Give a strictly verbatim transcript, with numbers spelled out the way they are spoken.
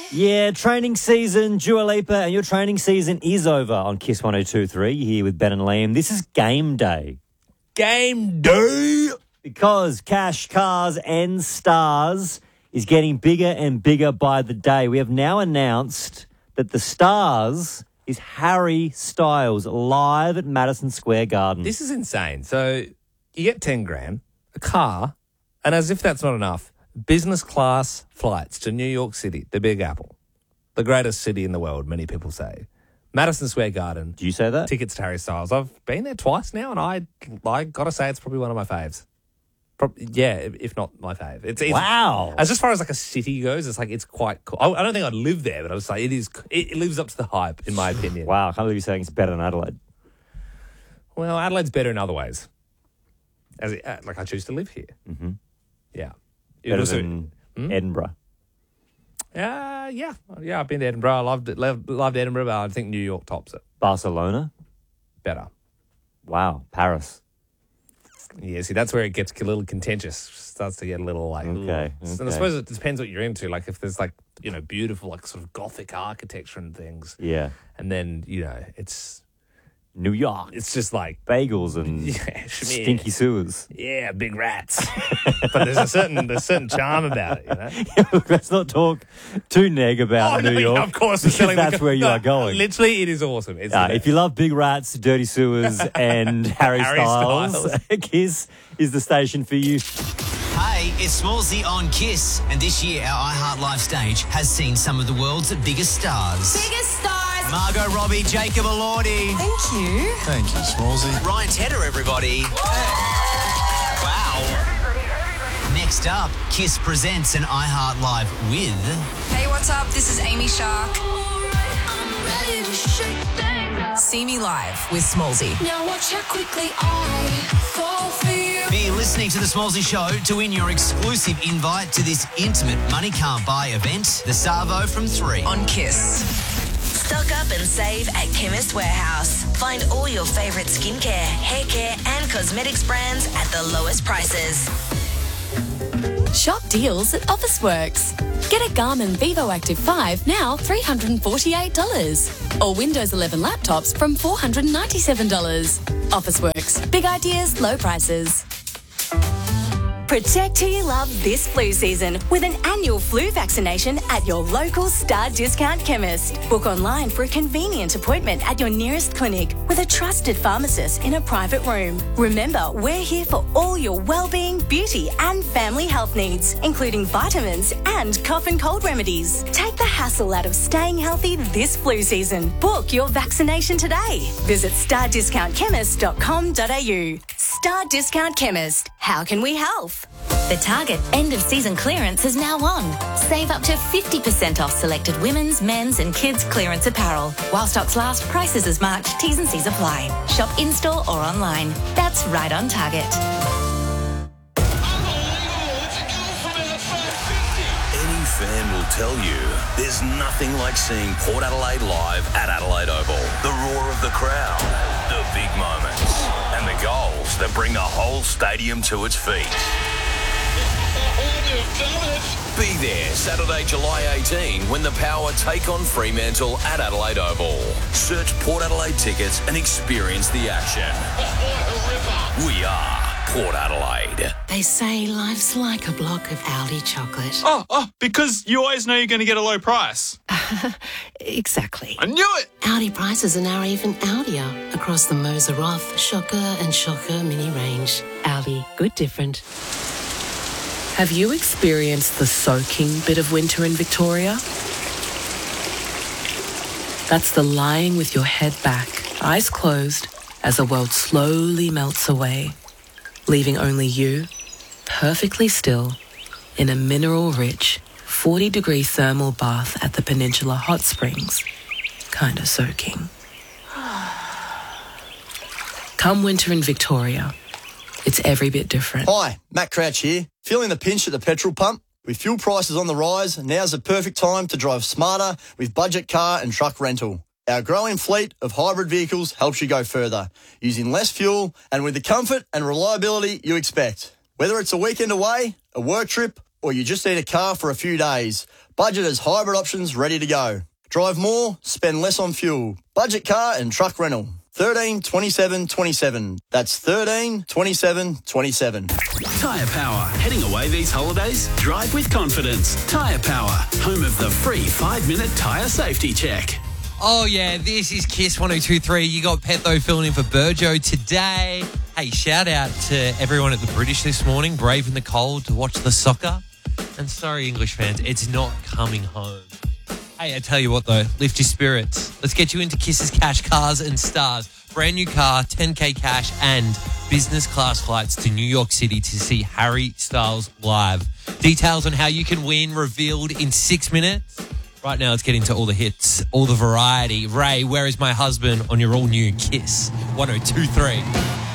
Yeah, training season, Dua Lipa, and your training season is over on Kiss one oh two point three. You're here with Ben and Liam. This is game day. Game day! Because Cash, Cars and Stars is getting bigger and bigger by the day. We have now announced that the Stars is Harry Styles live at Madison Square Garden. This is insane. So you get ten grand, a car, and as if that's not enough, business class flights to New York City, the Big Apple, the greatest city in the world, many people say. Madison Square Garden. Do you say that? Tickets to Harry Styles. I've been there twice now, and I I got to say it's probably one of my faves. Pro- yeah, if not my fave. It's, it's Wow. As, as far as like a city goes, it's like it's quite cool. I, I don't think I'd live there, but I was like, it is. It, it lives up to the hype, in my opinion. Wow, I can't believe you're saying it's better than Adelaide. Well, Adelaide's better in other ways. As it, uh, like I choose to live here. Mm-hmm. Yeah. It Better was a- than Hmm? Edinburgh. Uh, yeah. Yeah, I've been to Edinburgh. I loved it. Loved, loved Edinburgh, but I think New York tops it. Barcelona. Better. Wow, Paris. Yeah, see, that's where it gets a little contentious. Starts to get a little like... Okay, ugh. And okay. I suppose it depends what you're into. Like if there's like, you know, beautiful like sort of Gothic architecture and things. Yeah. And then, you know, it's... New York. It's just like... Bagels and Yeah, schmear. stinky sewers. Yeah, big rats. But there's a certain there's a certain charm about it, you know? Yeah, look, let's not talk too neg about Oh, New no, York. yeah, of course. we're because selling the that's co- where you no, are going. Literally, it is awesome. It's Uh, the if you love big rats, dirty sewers, and Harry, Harry Styles, Styles. Kiss is the station for you. Hey, it's Smallsy on Kiss, and this year our iHeart Live stage has seen some of the world's biggest stars. Biggest stars. Margot Robbie, Jacob Elordi, Thank you. Thank you, Smallsy. Ryan Tedder, everybody. Wow. Next up, Kiss presents an iHeart Live with... Hey, what's up? This is Amy Shark. See me live with Smallsy. Now watch how quickly I fall for you. Be listening to The Smallsy Show to win your exclusive invite to this intimate money can't buy event, the Savo from three. On Kiss. Stock up and save at Chemist Warehouse. Find all your favourite skincare, hair care and cosmetics brands at the lowest prices. Shop deals at Officeworks. Get a Garmin Vivo Active five now three hundred forty-eight dollars. Or Windows eleven laptops from four hundred ninety-seven dollars. Officeworks. Big ideas, low prices. Protect who you love this flu season with an annual flu vaccination at your local Star Discount chemist. Book online for a convenient appointment at your nearest clinic with a trusted pharmacist in a private room. Remember, we're here for all your well-being, beauty and family health needs, including vitamins and cough and cold remedies. Take the hassle out of staying healthy this flu season. Book your vaccination today. Visit star discount chemist dot com dot a u. Star Discount Chemist. How can we help? The Target end-of-season clearance is now on. Save up to fifty percent off selected women's, men's and kids' clearance apparel. While stocks last, prices as marked, T's and C's apply. Shop in-store or online. That's right on Target. Any fan will tell you there's nothing like seeing Port Adelaide live at Adelaide Oval. The roar of the crowd, the big moments, and the goals that bring the whole stadium to its feet. Be there Saturday, July eighteenth when the Power take on Fremantle at Adelaide Oval. Search Port Adelaide tickets and experience the action. We are Port Adelaide. They say life's like a block of Aldi chocolate. Oh, oh, because you always know you're going to get a low price. Exactly. I knew it! Aldi prices are now even Aldier across the Moser Roth, Shocker and Shocker mini range. Aldi, good different. Have you experienced the soaking bit of winter in Victoria? That's the lying with your head back, eyes closed, as the world slowly melts away, leaving only you, perfectly still, in a mineral-rich, forty-degree thermal bath at the Peninsula Hot Springs, kind of soaking. Come winter in Victoria, it's every bit different. Hi, Matt Crouch here. Feeling the pinch at the petrol pump? With fuel prices on the rise, now's the perfect time to drive smarter with budget car and truck rental. Our growing fleet of hybrid vehicles helps you go further, using less fuel and with the comfort and reliability you expect. Whether it's a weekend away, a work trip, or you just need a car for a few days, Budget has hybrid options ready to go. Drive more, spend less on fuel. Budget car and truck rental. thirteen twenty-seven twenty-seven. That's thirteen twenty-seven twenty-seven. Tyre Power. Heading away these holidays? Drive with confidence. Tyre Power. Home of the free five-minute tyre safety check. Oh, yeah, this is Kiss one oh two three. You got Petho filling in for Burjo today. Hey, shout out to everyone at the British this morning, braving the cold to watch the soccer. And sorry, English fans, it's not coming home. Hey, I tell you what, though, lift your spirits. Let's get you into Kiss's Cash, Cars and Stars. Brand new car, ten K cash and business class flights to New York City to see Harry Styles live. Details on how you can win revealed in six minutes. Right now, let's get into all the hits, all the variety. Ray, Where Is My Husband on your all-new Kiss one oh two three.